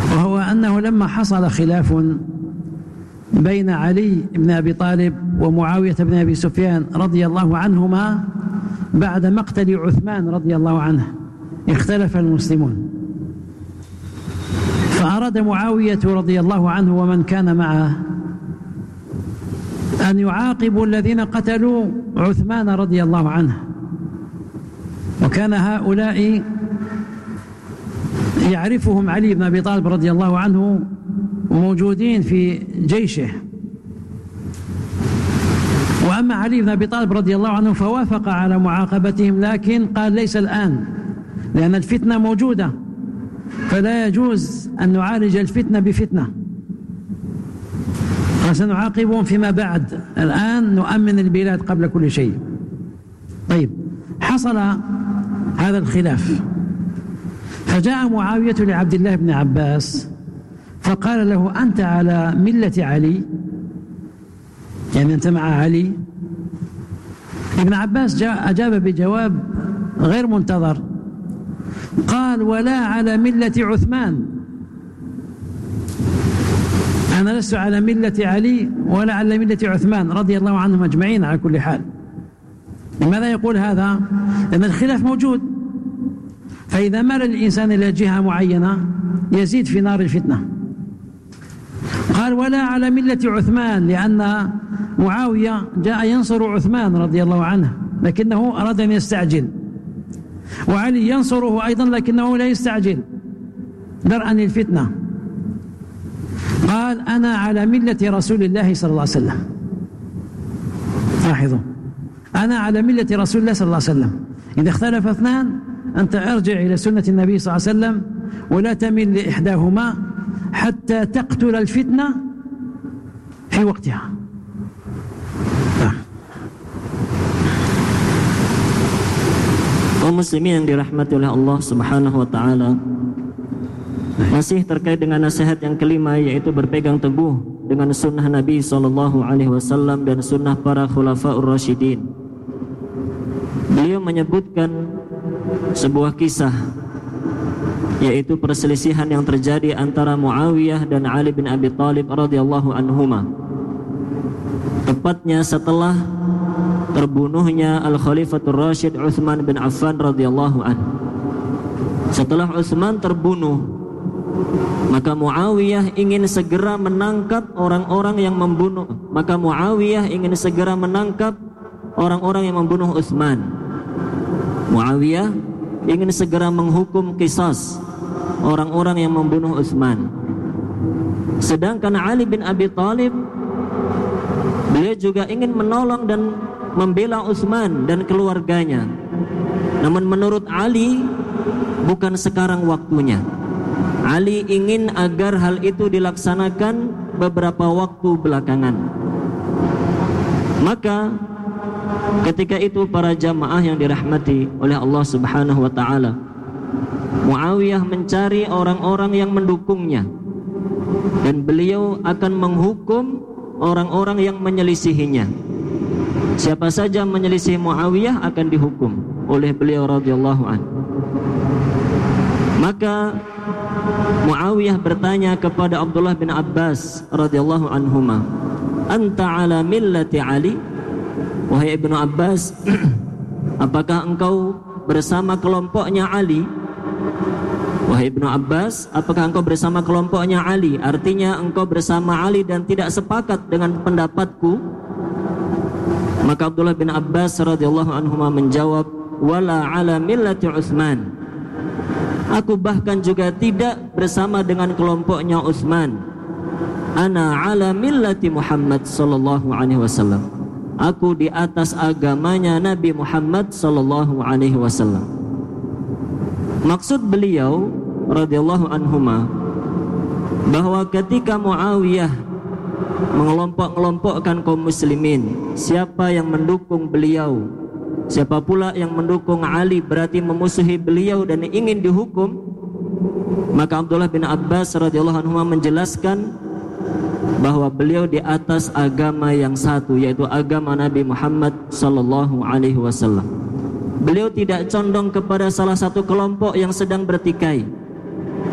وهو أنه لما حصل خلاف بين علي بن أبي طالب ومعاوية بن أبي سفيان رضي الله عنهما بعد مقتل عثمان رضي الله عنه، اختلف المسلمون، فأراد معاوية رضي الله عنه ومن كان معه أن يعاقبوا الذين قتلوا عثمان رضي الله عنه، وكان هؤلاء يعرفهم علي بن أبي طالب رضي الله عنه موجودين في جيشه. وأما علي بن أبي طالب رضي الله عنه فوافق على معاقبتهم، لكن قال ليس الآن، لأن الفتنة موجودة، فلا يجوز أن نعالج الفتنة بفتنة، فسنعاقبهم فيما بعد، الآن نؤمن البلاد قبل كل شيء. طيب، حصل هذا الخلاف، فجاء معاوية لعبد الله بن عباس فقال له: أنت على ملة علي، يعني أنت مع علي؟ ابن عباس أجاب بجواب غير منتظر، قال: ولا على ملة عثمان، أنا لست على ملة علي ولا على ملة عثمان رضي الله عنهم أجمعين على كل حال. لماذا يقول هذا؟ لأن الخلاف موجود، فإذا مال الإنسان إلى جهة معينة يزيد في نار الفتنة. قال: ولا على ملة عثمان، لأن معاوية جاء ينصر عثمان رضي الله عنه لكنه أراد أن يستعجل، وعلي ينصره أيضا لكنه لا يستعجل درءا للفتنة. قال: أنا على ملة رسول الله صلى الله عليه وسلم. لاحظوا، أنا على ملة رسول الله صلى الله عليه وسلم. إذا اختلف اثنان أنت ارجع إلى سنة النبي صلى الله عليه وسلم ولا تميل لإحداهما حتى تقتل الفتنة في وقتها. Kaum muslimin yang dirahmati oleh Allah Subhanahu wa taala, masih terkait dengan nasihat yang kelima, yaitu berpegang teguh dengan sunnah Nabi sallallahu alaihi wasallam dan sunnah para khulafaur rasyidin. Beliau menyebutkan sebuah kisah, yaitu perselisihan yang terjadi antara Muawiyah dan Ali bin Abi Thalib radhiyallahu anhuma, tepatnya setelah terbunuhnya Al-Khalifatur Rasyid Utsman bin Affan radhiyallahu anhu. Setelah Utsman terbunuh, maka Muawiyah ingin segera menangkap orang-orang yang membunuh. Maka Muawiyah ingin segera menangkap orang-orang yang membunuh Utsman. Muawiyah ingin segera menghukum qisas orang-orang yang membunuh Utsman. Sedangkan Ali bin Abi Thalib, beliau juga ingin menolong dan membela Utsman dan keluarganya. Namun menurut Ali, bukan sekarang waktunya. Ali ingin agar hal itu dilaksanakan beberapa waktu belakangan. Maka ketika itu para jamaah yang dirahmati oleh Allah Subhanahu wa taala, Muawiyah mencari orang-orang yang mendukungnya, dan beliau akan menghukum orang-orang yang menyelisihinya. Siapa saja menyelisih Muawiyah akan dihukum oleh beliau radhiyallahu anhu. Maka Muawiyah bertanya kepada Abdullah bin Abbas radhiyallahu anhuma, "Anta ala millati Ali?" Wahai Ibnu Abbas, apakah engkau bersama kelompoknya Ali? Wahai Ibnu Abbas, apakah engkau bersama kelompoknya Ali? Artinya engkau bersama Ali dan tidak sepakat dengan pendapatku? Maka Abdullah bin Abbas radhiyallahu anhuma menjawab, "Wala ala millati Utsman." Aku bahkan juga tidak bersama dengan kelompoknya Utsman. Ana ala millati Muhammad sallallahu alaihi wasallam. Aku di atas agamanya Nabi Muhammad sallallahu alaihi wasallam. Maksud beliau radhiyallahu anhuma bahwa ketika Muawiyah mengelompok-kelompokkan kaum muslimin, siapa yang mendukung beliau, siapa pula yang mendukung Ali berarti memusuhi beliau dan ingin dihukum. Maka Abdullah bin Abbas radhiyallahu anhu menjelaskan bahwa beliau di atas agama yang satu, yaitu agama Nabi Muhammad sallallahu alaihi wasallam. Beliau tidak condong kepada salah satu kelompok yang sedang bertikai.